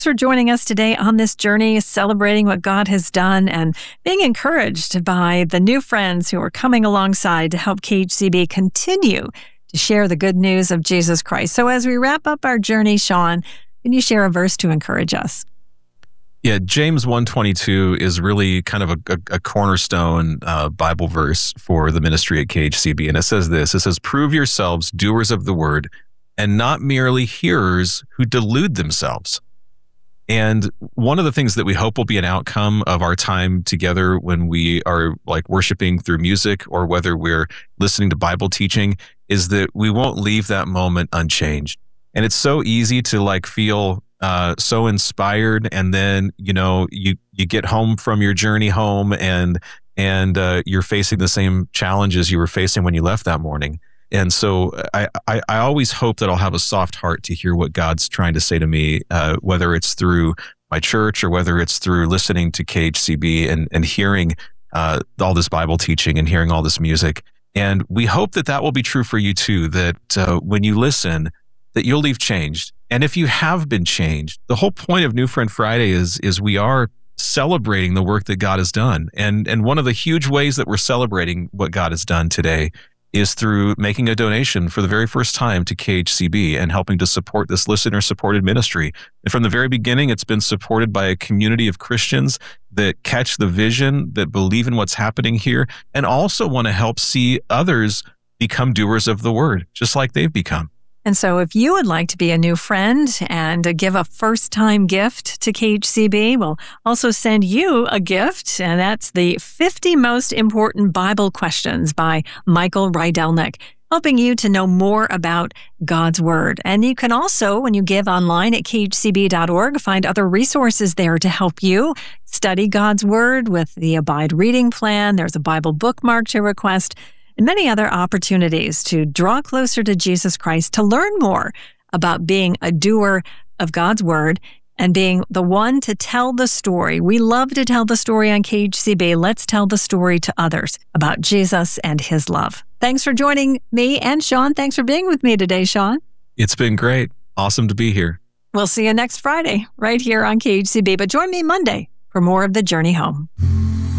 For joining us today on this journey, celebrating what God has done and being encouraged by the new friends who are coming alongside to help KHCB continue to share the good news of Jesus Christ. So as we wrap up our journey, Sean, can you share a verse to encourage us? Yeah, James 1:22 is really kind of a cornerstone Bible verse for the ministry at KHCB. And it says this, it says, "Prove yourselves doers of the word and not merely hearers who delude themselves." And one of the things that we hope will be an outcome of our time together when we are like worshiping through music or whether we're listening to Bible teaching is that we won't leave that moment unchanged. And it's so easy to like feel so inspired, and then you get home from your journey home and you're facing the same challenges you were facing when you left that morning. And so I always hope that I'll have a soft heart to hear what God's trying to say to me, whether it's through my church or whether it's through listening to KHCB and hearing all this Bible teaching and hearing all this music. And we hope that that will be true for you too, that when you listen, that you'll leave changed. And if you have been changed, the whole point of New Friend Friday is we are celebrating the work that God has done. And one of the huge ways that we're celebrating what God has done today is through making a donation for the very first time to KHCB and helping to support this listener-supported ministry. And from the very beginning, it's been supported by a community of Christians that catch the vision, that believe in what's happening here, and also want to help see others become doers of the word, just like they've become. And so if you would like to be a new friend and give a first-time gift to KHCB, we'll also send you a gift, and that's the 50 Most Important Bible Questions by Michael Rydelnik, helping you to know more about God's Word. And you can also, when you give online at khcb.org, find other resources there to help you study God's Word with the Abide Reading Plan. There's a Bible bookmark to request, and many other opportunities to draw closer to Jesus Christ, to learn more about being a doer of God's Word and being the one to tell the story. We love to tell the story on KHCB. Let's tell the story to others about Jesus and His love. Thanks for joining me and Sean. Thanks for being with me today, Sean. It's been great. Awesome to be here. We'll see you next Friday right here on KHCB, but join me Monday for more of The Journey Home.